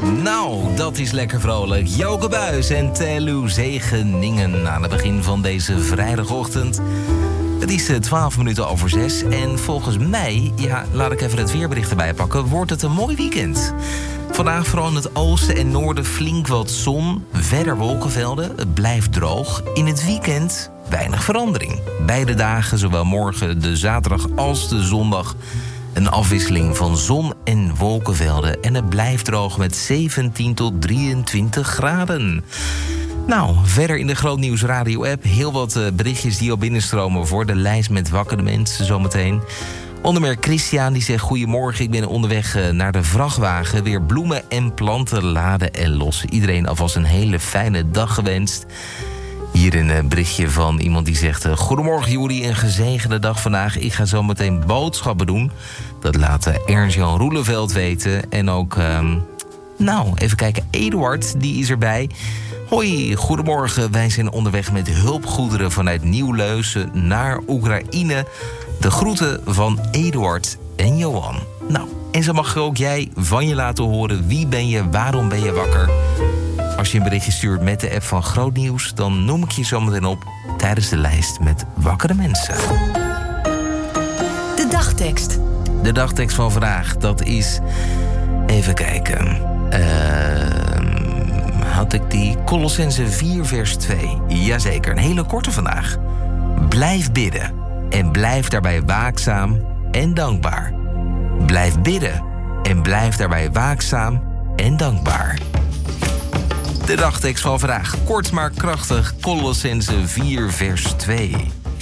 Nou, dat is lekker vrolijk. Joke Buijs en Telu Zegeningen aan het begin van deze vrijdagochtend. Het is 12 minuten over 6 en volgens mij, laat ik even het weerbericht erbij pakken, wordt het een mooi weekend. Vandaag vooral in het oosten en noorden flink wat zon, verder wolkenvelden, het blijft droog. In het weekend weinig verandering. Beide dagen, zowel morgen de zaterdag als de zondag, een afwisseling van zon en wolkenvelden. En het blijft droog met 17 tot 23 graden. Nou, verder in de Groot Nieuws Radio-app heel wat berichtjes die al binnenstromen voor de lijst met wakkere mensen zometeen. Onder meer Christian die zegt: goedemorgen, ik ben onderweg naar de vrachtwagen. Weer bloemen en planten laden en lossen. Iedereen alvast een hele fijne dag gewenst. Hier een berichtje van iemand die zegt: goedemorgen Joeri, een gezegende dag vandaag. Ik ga zo meteen boodschappen doen. Dat laat Ernst-Jan Roeleveld weten. En ook, even kijken, Eduard, die is erbij. Hoi, goedemorgen. Wij zijn onderweg met hulpgoederen vanuit Nieuw-Leusen naar Oekraïne. De groeten van Eduard en Johan. Nou, en zo mag ook jij van je laten horen. Wie ben je, waarom ben je wakker? Als je een berichtje stuurt met de app van Groot Nieuws, dan noem ik je zometeen op tijdens de lijst met wakkere mensen. De dagtekst. De dagtekst van vandaag, dat is... Even kijken. Had ik die Kolossenzen 4 vers 2? Jazeker, een hele korte vandaag. Blijf bidden en blijf daarbij waakzaam en dankbaar. Blijf bidden en blijf daarbij waakzaam en dankbaar. De dagtekst van vandaag, kort maar krachtig, Kolossenzen 4 vers 2.